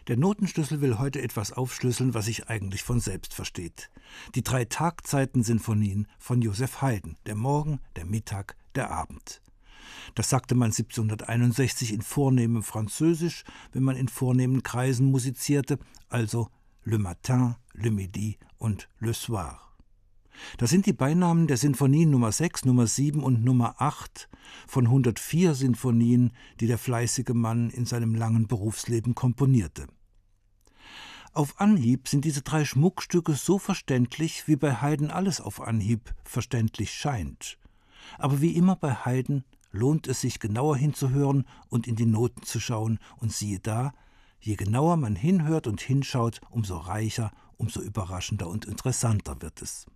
Der Notenschlüssel will heute etwas aufschlüsseln, was sich eigentlich von selbst versteht. Die 3 Tagzeiten-Sinfonien von Joseph Haydn, der Morgen, der Mittag, der Abend. Das sagte man 1761 in vornehmem Französisch, wenn man in vornehmen Kreisen musizierte, also Le Matin, Le Midi und Le Soir. Das sind die Beinamen der Sinfonien Nummer 6, Nummer 7 und Nummer 8 von 104 Sinfonien, die der fleißige Mann in seinem langen Berufsleben komponierte. Auf Anhieb sind diese 3 Schmuckstücke so verständlich, wie bei Haydn alles auf Anhieb verständlich scheint. Aber wie immer bei Haydn lohnt es sich, genauer hinzuhören und in die Noten zu schauen, und siehe da, je genauer man hinhört und hinschaut, umso reicher, umso überraschender und interessanter wird es.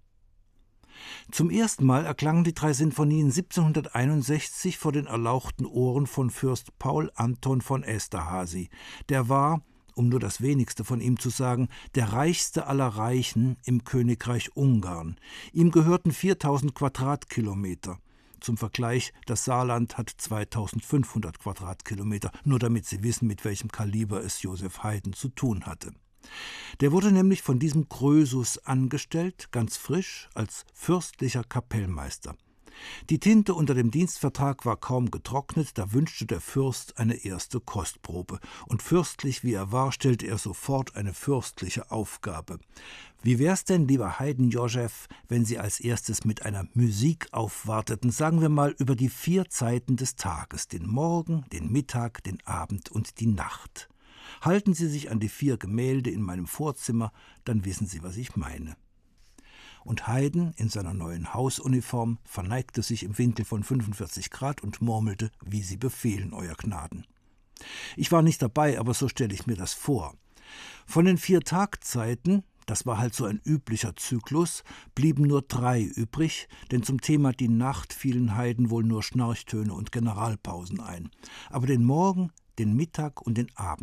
Zum ersten Mal erklangen die 3 Sinfonien 1761 vor den erlauchten Ohren von Fürst Paul Anton von Esterházy. Der war, um nur das Wenigste von ihm zu sagen, der reichste aller Reichen im Königreich Ungarn. Ihm gehörten 4000 Quadratkilometer. Zum Vergleich, das Saarland hat 2500 Quadratkilometer, nur damit Sie wissen, mit welchem Kaliber es Joseph Haydn zu tun hatte. Der wurde nämlich von diesem Krösus angestellt, ganz frisch, als fürstlicher Kapellmeister. Die Tinte unter dem Dienstvertrag war kaum getrocknet, da wünschte der Fürst eine erste Kostprobe. Und fürstlich wie er war, stellte er sofort eine fürstliche Aufgabe. Wie wär's denn, lieber Haydn Joseph, wenn Sie als erstes mit einer Musik aufwarteten, sagen wir mal über die 4 Zeiten des Tages, den Morgen, den Mittag, den Abend und die Nacht. Halten Sie sich an die 4 Gemälde in meinem Vorzimmer, dann wissen Sie, was ich meine. Und Haydn in seiner neuen Hausuniform verneigte sich im Winkel von 45 Grad und murmelte, wie Sie befehlen, Euer Gnaden. Ich war nicht dabei, aber so stelle ich mir das vor. Von den 4 Tagzeiten, das war halt so ein üblicher Zyklus, blieben nur 3 übrig, denn zum Thema die Nacht fielen Haydn wohl nur Schnarchtöne und Generalpausen ein. Aber den Morgen, den Mittag und den Abend